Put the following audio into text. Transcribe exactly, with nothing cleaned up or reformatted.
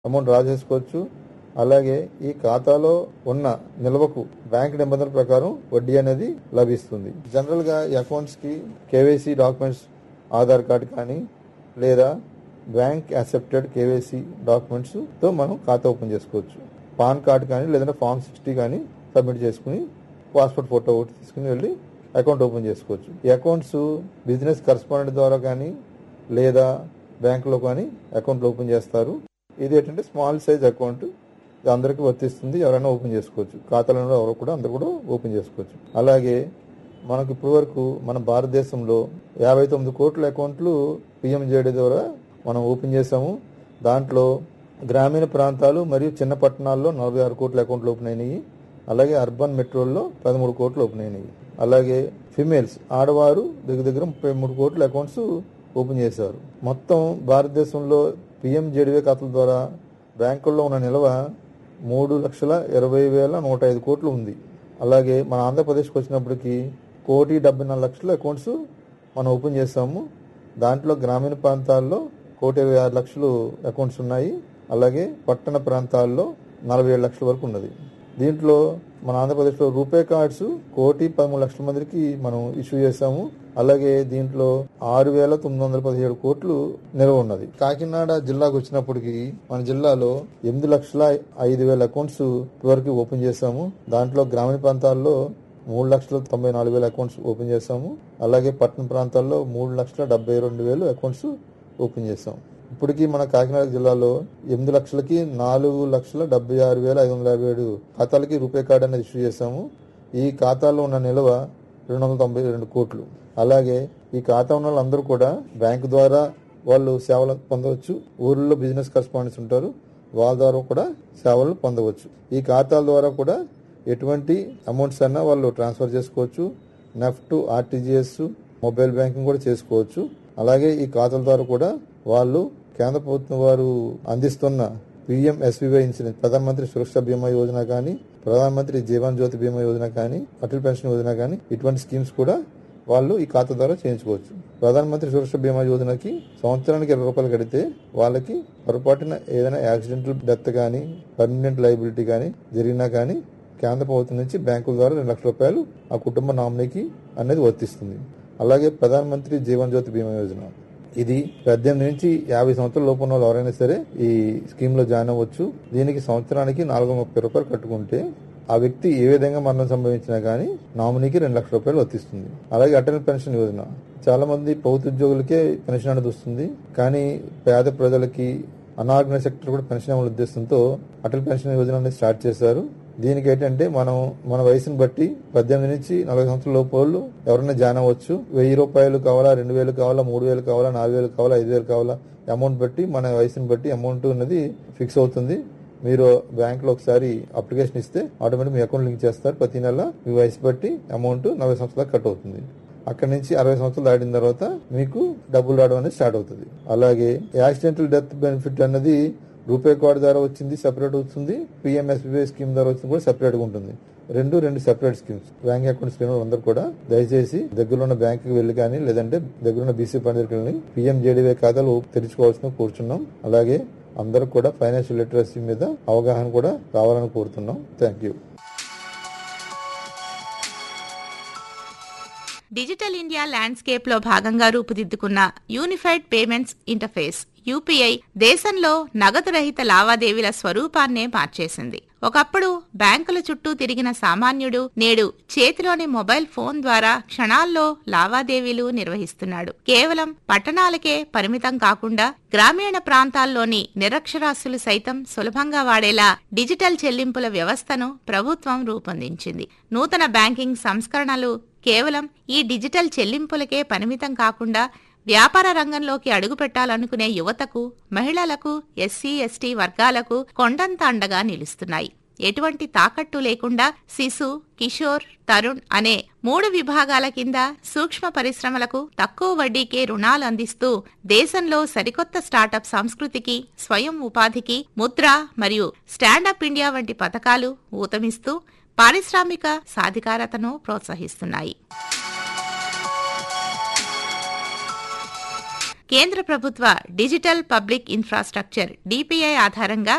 Amount draw చేసుకోవచ్చు. అలాగే ఈ ఖాతాలో ఉన్న నిల్వకు బ్యాంక్ నిబంధనల ప్రకారం వడ్డీ అనేది లభిస్తుంది. జనరల్ గా ఈ అకౌంట్స్ కి కేవైసీ డాక్యుమెంట్స్ ఆధార్ కార్డు కానీ లేదా బ్యాంక్ యాక్సెప్టెడ్ కేవైసీ డాక్యుమెంట్స్ తో మనం ఖాతా ఓపెన్ చేసుకోవచ్చు. పాన్ కార్డు కానీ లేదంటే ఫామ్ సిక్స్టీ కానీ సబ్మిట్ చేసుకుని పాస్పోర్ట్ ఫోటో ఒకటి తీసుకుని వెళ్ళి అకౌంట్ ఓపెన్ చేసుకోవచ్చు. ఈ అకౌంట్స్ బిజినెస్ కరెస్పాండెంట్ ద్వారా కానీ లేదా బ్యాంకులో కానీ అకౌంట్లు ఓపెన్ చేస్తారు. ఇది ఏంటంటే స్మాల్ సైజ్ అకౌంట్, ఇది అందరికీ వర్తిస్తుంది. ఎవరైనా ఓపెన్ చేసుకోవచ్చు. ఖాతాలలో ఎవరు కూడా అందరూ కూడా ఓపెన్ చేసుకోవచ్చు. అలాగే మనకు ఇప్పటి వరకు మన భారతదేశంలో యాభై తొమ్మిది కోట్ల అకౌంట్లు పిఎంజేడీ ద్వారా మనం ఓపెన్ చేసాము. దాంట్లో గ్రామీణ ప్రాంతాలు మరియు చిన్న పట్టణాల్లో నలభై ఆరు కోట్ల అకౌంట్లు ఓపెన్ అయినాయి. అలాగే అర్బన్ మెట్రోల్లో పదమూడు కోట్లు ఓపెన్ అయినాయి. అలాగే ఫిమేల్స్ ఆడవారు దగ్గర దగ్గర ముప్పై మూడు కోట్ల అకౌంట్స్ ఓపెన్ చేశారు. మొత్తం భారతదేశంలో పిఎంజేడీవై ఖాతాల ద్వారా బ్యాంకుల్లో ఉన్న నిల్వ మూడు లక్షల ఇరవై వేల నూట ఐదు కోట్లు ఉంది. అలాగే మన ఆంధ్రప్రదేశ్కి వచ్చినప్పటికీ కోటి డెబ్బై నాలుగు లక్షల అకౌంట్స్ మనం ఓపెన్ చేసాము. దాంట్లో గ్రామీణ ప్రాంతాల్లో కోటి ఇరవై ఆరు లక్షలు అకౌంట్స్ ఉన్నాయి. అలాగే పట్టణ ప్రాంతాల్లో నలభై ఏడు లక్షల వరకు ఉన్నది. దీంట్లో మన ఆంధ్రప్రదేశ్లో రూపే కార్డ్స్ కోటి పదమూడు లక్షల మందికి మనం ఇష్యూ చేశాము. అలాగే దీంట్లో ఆరు వేల తొమ్మిది వందల పదిహేడు కోట్లు నిల్వ ఉన్నది. కాకినాడ జిల్లాకు వచ్చినప్పటికీ మన జిల్లాలో ఎనిమిది లక్షల ఐదు వేల అకౌంట్స్ వరకు ఓపెన్ చేశాము. దాంట్లో గ్రామీణ ప్రాంతాల్లో మూడు లక్షల తొంభై నాలుగు వేల అకౌంట్స్ ఓపెన్ చేశాము. అలాగే పట్టణ ప్రాంతాల్లో మూడు లక్షల డెబ్బై రెండు వేలు అకౌంట్స్ ఓపెన్ చేశాం. ఇప్పటికీ మన కాకినాడ జిల్లాలో ఎనిమిది లక్షలకి నాలుగు లక్షల డెబ్బై ఆరు వేల ఐదు వందల యాభై ఏడు ఖాతాలకి రూపే కార్డు అనేది ఇష్యూ చేశాము. ఈ ఖాతాలో ఉన్న నిల్వ రెండు వందల తొంభై రెండు కోట్లు. అలాగే ఈ ఖాతా ఉన్న వాళ్ళందరూ కూడా బ్యాంకు ద్వారా వాళ్ళు సేవలు పొందవచ్చు. ఊర్లో బిజినెస్ కరెస్పాండెంట్స్ ఉంటారు, వాళ్ళ ద్వారా కూడా సేవలు పొందవచ్చు. ఈ ఖాతాల ద్వారా కూడా ఎటువంటి అమౌంట్స్ అన్నా వాళ్ళు ట్రాన్స్ఫర్ చేసుకోవచ్చు. నెఫ్ట్, ఆర్టీజీఎస్, మొబైల్ బ్యాంకింగ్ కూడా చేసుకోవచ్చు. అలాగే ఈ ఖాతాల ద్వారా కూడా వాళ్ళు కేంద్ర ప్రభుత్వం వారు అందిస్తున్న పీఎం ఎస్బీవై ఇన్సూరెన్స్, ప్రధానమంత్రి సురక్ష బీమా యోజన కానీ, ప్రధానమంత్రి జీవన్ జ్యోతి బీమా యోజన కానీ, అటల్ పెన్షన్ యోజన కానీ ఇటువంటి స్కీమ్స్ కూడా వాళ్ళు ఈ ఖాతా ద్వారా చేయించుకోవచ్చు. ప్రధానమంత్రి సురక్ష బీమా యోజనకి సంవత్సరానికి ఇరవై రూపాయలు కడితే వాళ్ళకి పొరపాటున ఏదైనా యాక్సిడెంటల్ డెత్ కానీ పర్మనెంట్ లయబిలిటీ కానీ జరిగినా కానీ కేంద్ర ప్రభుత్వం నుంచి బ్యాంకుల ద్వారా రెండు లక్షల రూపాయలు ఆ కుటుంబ నామినీకి అనేది వర్తిస్తుంది. అలాగే ప్రధానమంత్రి జీవన్ జ్యోతి బీమా యోజన, ఇది పద్దెనిమిది నుంచి యాభై సంవత్సరాల లోపు ఉన్న వాళ్ళు ఎవరైనా సరే ఈ స్కీమ్ లో జాయిన్ అవ్వచ్చు. దీనికి సంవత్సరానికి నాలుగు వందల ముప్పై రూపాయలు కట్టుకుంటే ఆ వ్యక్తి ఏ విధంగా మరణం సంభవించినా గానీ నామినీకి రెండు లక్షల రూపాయలు వర్తిస్తుంది. అలాగే అటల్ పెన్షన్ యోజన, చాలా మంది ప్రభుత్వ ఉద్యోగులకే పెన్షన్ అనేది వస్తుంది. కానీ పేద ప్రజలకి, అనార్గనైజ్ సెక్టర్ కూడా పెన్షన్ అమలు ఉద్దేశంతో అటల్ పెన్షన్ యోజన అనేది స్టార్ట్ చేశారు. దీనికి ఏంటంటే మనం మన వయసును బట్టి పద్దెనిమిది నుంచి నలభై సంవత్సరాల లోపు వాళ్ళు ఎవరైనా జాయిన్ అవ్వచ్చు. వెయ్యి రూపాయలు కావాలా, రెండు వేలు కావాలా, మూడు వేలు కావాలా, నాలుగు వేలు కావాలా, ఐదు వేలు కావాలా, అమౌంట్ బట్టి మన వయసును బట్టి అమౌంట్ అనేది ఫిక్స్ అవుతుంది. మీరు బ్యాంక్ లో ఒకసారి అప్లికేషన్ ఇస్తే ఆటోమేటిక్ మీ అకౌంట్ లింక్ చేస్తారు. ప్రతి నెల మీ వయసు బట్టి అమౌంట్ నలభై సంవత్సరాలకు కట్ అవుతుంది. అక్కడ నుంచి అరవై సంవత్సరాలు దాటిన తర్వాత మీకు డబ్బులు రావడం అనేది స్టార్ట్ అవుతుంది. అలాగే యాక్సిడెంటల్ డెత్ బెనిఫిట్ అన్నది రూపే కార్డు ద్వారా వచ్చింది సెపరేట్ అవుతుంది, పిఎంఎస్బీవై స్కీమ్ ద్వారా వచ్చింది కూడా సెపరేట్ గా ఉంటుంది. రెండు రెండు సెపరేట్ స్కీమ్స్. బ్యాంక్ అకౌంట్స్ లేని అందరూ కూడా దయచేసి దగ్గరలో ఉన్న బ్యాంక్ కి వెళ్ళి కానీ లేదంటే దగ్గరున్న బీసీ ఫండ్ దగ్గరికి వెళ్ళి పిఎంజేడీవై ఖాతాలు తెరుచుకోవాల్సిన కోరుచున్నాం. అలాగే అందరూ కూడా ఫైనాన్షియల్ లిటరసీ మీద అవగాహన కూడా రావాలని కోరుతున్నాం. Thank you. Digital India landscape లో భాగంగా రూపుదిద్దుకున్న యూనిఫైడ్ పేమెంట్స్ ఇంటర్ఫేస్ యూపీఐ దేశంలో నగదు రహిత లావాదేవీల స్వరూపాన్నే మార్చేసింది. ఒకప్పుడు బ్యాంకుల చుట్టూ తిరిగిన సామాన్యుడు నేడు చేతిలోని మొబైల్ ఫోన్ ద్వారా క్షణాల్లో లావాదేవీలు నిర్వహిస్తున్నాడు. కేవలం పట్టణాలకే పరిమితం కాకుండా గ్రామీణ ప్రాంతాల్లోని నిరక్షరాస్యులు సైతం సులభంగా వాడేలా డిజిటల్ చెల్లింపుల వ్యవస్థను ప్రభుత్వం రూపొందించింది. నూతన బ్యాంకింగ్ సంస్కరణలు కేవలం ఈ డిజిటల్ చెల్లింపులకే పరిమితం కాకుండా వ్యాపార రంగంలోకి అడుగుపెట్టాలనుకునే యువతకు, మహిళలకు, ఎస్సీ ఎస్టీ వర్గాలకు కొండంత అండగా నిలుస్తున్నాయి. ఎటువంటి తాకట్టు లేకుండా శిశు, కిషోర్, తరుణ్ అనే మూడు విభాగాల కింద సూక్ష్మ పరిశ్రమలకు తక్కువ వడ్డీకే రుణాలు అందిస్తూ దేశంలో సరికొత్త స్టార్టప్ సంస్కృతికి, స్వయం ఉపాధికి ముద్ర మరియు స్టాండప్ ఇండియా వంటి పథకాలు ఊతమిస్తూ పారిశ్రామిక సాధికారతను ప్రోత్సహిస్తున్నాయి. కేంద్ర ప్రభుత్వ డిజిటల్ పబ్లిక్ ఇన్ఫ్రాస్ట్రక్చర్ డిపిఐ ఆధారంగా